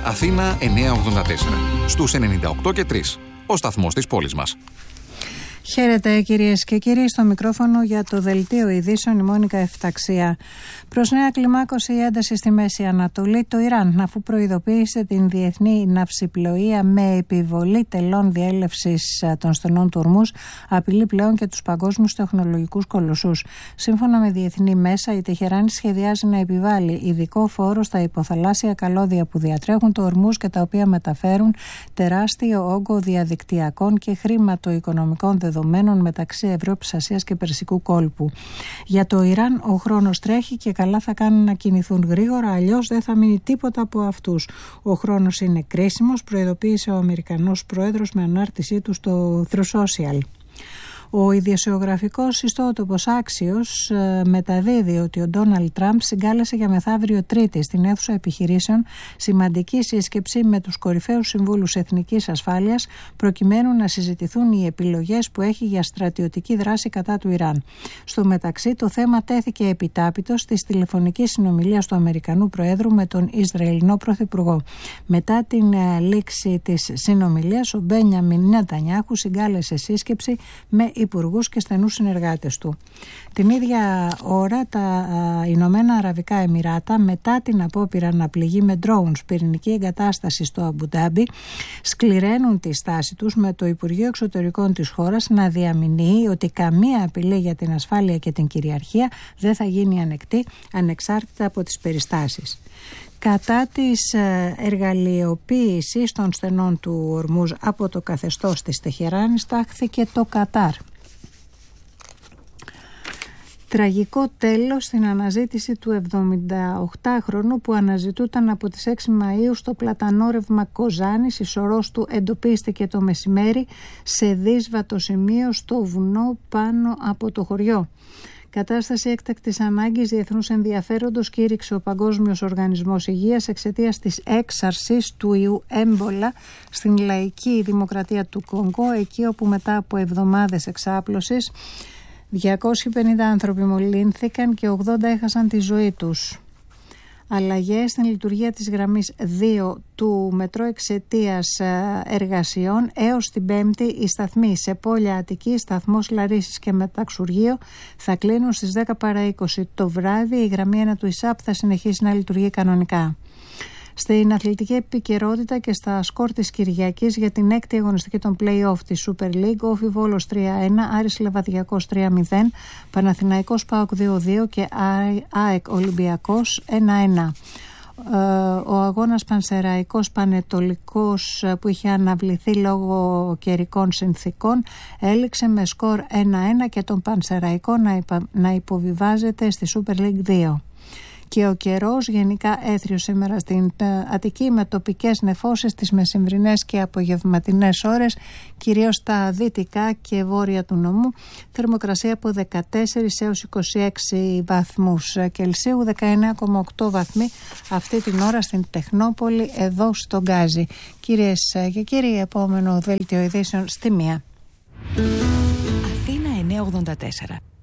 Αθήνα 984. Στους 98 και 3. Ο σταθμός της πόλης μας. Χαίρετε κυρίες και κύριοι, στο μικρόφωνο για το Δελτίο Ειδήσεων η Μόνικα Εφταξία. Προς νέα κλιμάκωση η ένταση στη Μέση Ανατολή, το Ιράν, αφού προειδοποίησε την διεθνή ναυσιπλοεία με επιβολή τελών διέλευσης των στενών του Ορμούζ, απειλεί πλέον και τους παγκόσμιους τεχνολογικούς κολοσσούς. Σύμφωνα με διεθνή μέσα, η Τεχεράνη σχεδιάζει να επιβάλλει ειδικό φόρο στα υποθαλάσσια καλώδια που διατρέχουν το Ορμούζ και τα οποία μεταφέρουν τεράστιο όγκο διαδικτυακών και χρηματοοικονομικών δεδομένων μεταξύ Ευρώπης, Ασίας και Περσικού κόλπου. Για το Ιράν ο χρόνος τρέχει και καλά θα κάνουν να κινηθούν γρήγορα, αλλιώς δεν θα μείνει τίποτα από αυτούς. Ο χρόνος είναι κρίσιμος, προειδοποίησε ο Αμερικανός πρόεδρος με ανάρτησή του στο True Social. Ο ιδιοσιογραφικός ιστότοπος Axios μεταδίδει ότι ο Ντόναλντ Τραμπ συγκάλεσε για μεθαύριο Τρίτη στην αίθουσα επιχειρήσεων σημαντική σύσκεψη με τους κορυφαίους συμβούλους εθνικής ασφάλειας προκειμένου να συζητηθούν οι επιλογές που έχει για στρατιωτική δράση κατά του Ιράν. Στο μεταξύ, το θέμα τέθηκε επιτάπητος της τηλεφωνικής συνομιλίας του Αμερικανού Προέδρου με τον Ισραηλινό Πρωθυπουργό. Μετά την λήξη της συνομιλίας, ο Μπένιαμιν Νετανιάχου συγκάλεσε σύσκεψη με υπουργούς και στενούς συνεργάτες του. Την ίδια ώρα τα Ηνωμένα Αραβικά Εμιράτα, μετά την απόπειρα να πληγεί με drones πυρηνική εγκατάσταση στο Αμπουντάμπι, σκληραίνουν τη στάση τους με το Υπουργείο Εξωτερικών της χώρας να διαμηνύει ότι καμία απειλή για την ασφάλεια και την κυριαρχία δεν θα γίνει ανεκτή ανεξάρτητα από τις περιστάσεις. Κατά της εργαλειοποίησης των στενών του Ορμούζ από το καθεστώς της Τεχεράνης τάχθηκε το Κατάρ. Τραγικό τέλος στην αναζήτηση του 78χρονου που αναζητούταν από τις 6 Μαΐου στο πλατανόρευμα Κοζάνης. Η σωρός του εντοπίστηκε το μεσημέρι σε δύσβατο σημείο στο βουνό πάνω από το χωριό. Κατάσταση έκτακτης ανάγκης διεθνούς ενδιαφέροντος κήρυξε ο Παγκόσμιος Οργανισμός Υγείας εξαιτίας της έξαρσης του ιού έμπολα στην λαϊκή δημοκρατία του Κονγκό, εκεί όπου μετά από εβδομάδες εξάπλωσης 250 άνθρωποι μολύνθηκαν και 80 έχασαν τη ζωή τους. Αλλαγές στην λειτουργία της γραμμής 2 του μετρό εξαιτίας εργασιών. Έως την Πέμπτη οι σταθμοί σε Πόλια Αττικής, σταθμός Λαρίσης και Μεταξουργείο θα κλείνουν στις 10 παρά 20 το βράδυ. Η γραμμή 1 του ΙΣΑΠ θα συνεχίσει να λειτουργεί κανονικά. Στην αθλητική επικαιρότητα και στα σκορ της Κυριακής για την 6η αγωνιστική των play-off της Super League, Όφι Βόλος 3-1, Άρης Λεβαδιακός 3-0, Παναθηναϊκός ΠΑΟΚ 2-2 και ΑΕΚ Ολυμπιακός 1-1. Ο αγώνας Πανσεραϊκός Πανετολικός που είχε αναβληθεί λόγω καιρικών συνθήκων έληξε με σκορ 1-1 και τον Πανσεραϊκό να υποβιβάζεται στη Super League 2. Και ο καιρός γενικά έθριος σήμερα στην Αττική με τοπικές νεφώσεις τις μεσημβρινές και απογευματινές ώρες, κυρίως στα δυτικά και βόρεια του νομού. Θερμοκρασία από 14 έως 26 βαθμούς Κελσίου, 19,8 βαθμοί αυτή την ώρα στην Τεχνόπολη εδώ στο Γκάζι. Κυρίες και κύριοι, επόμενο δέλτιο ειδήσεων στη 1. Αθήνα 984.